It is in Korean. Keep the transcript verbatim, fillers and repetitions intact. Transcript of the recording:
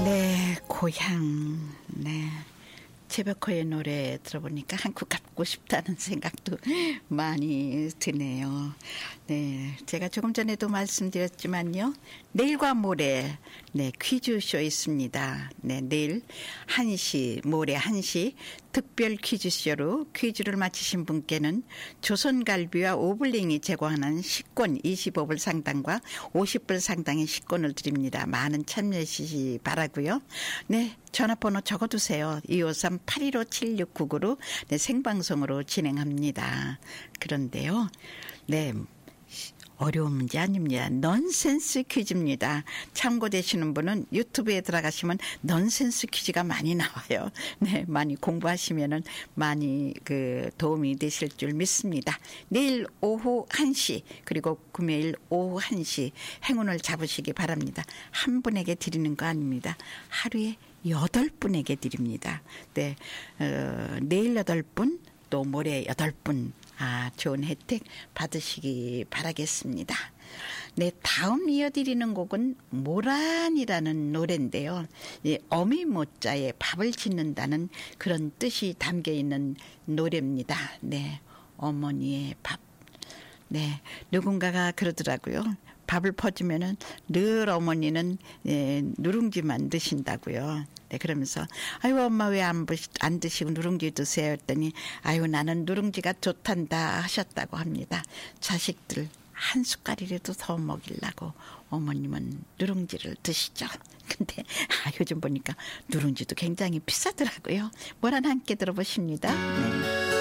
네, 고향. 네. 최백호의 노래 들어보니까 한국 가고 싶다는 생각도 많이 드네요. 네, 제가 조금 전에도 말씀드렸지만요. 내일과 모레 네, 퀴즈쇼 있습니다. 네, 내일 한 시, 모레 한 시 특별 퀴즈쇼로 퀴즈를 맞히신 분께는 조선갈비와 오블링이 제공하는 식권 이십오 불 상당과 오십 불 상당의 식권을 드립니다. 많은 참여해 주시기 바라고요. 네, 전화번호 적어두세요. 이오삼 팔일오 칠육구구로 네, 생방송으로 진행합니다. 그런데요. 네. 어려운 문제 아닙니다. 넌센스 퀴즈입니다. 참고되시는 분은 유튜브에 들어가시면 넌센스 퀴즈가 많이 나와요. 네, 많이 공부하시면은 많이 그 도움이 되실 줄 믿습니다. 내일 오후 한 시 그리고 금요일 오후 한 시 행운을 잡으시기 바랍니다. 한 분에게 드리는 거 아닙니다. 하루에 여덟 분에게 드립니다. 네, 어, 내일 여덟 분, 또 모레 여덟 분. 아, 좋은 혜택 받으시기 바라겠습니다. 네, 다음 이어드리는 곡은 모란이라는 노래인데요. 이 어미 모자에 밥을 짓는다는 그런 뜻이 담겨 있는 노래입니다. 네, 어머니의 밥. 네, 누군가가 그러더라고요. 밥을 퍼주면은 늘 어머니는 예, 누룽지만 드신다고요. 네, 그러면서 아유 엄마 왜 안 안 드시고 누룽지 드세요 했더니 아유 나는 누룽지가 좋단다 하셨다고 합니다. 자식들 한 숟갈이라도 더 먹이려고 어머님은 누룽지를 드시죠. 근데 아, 요즘 보니까 누룽지도 굉장히 비싸더라고요. 모란 함께 들어보십니다. 네.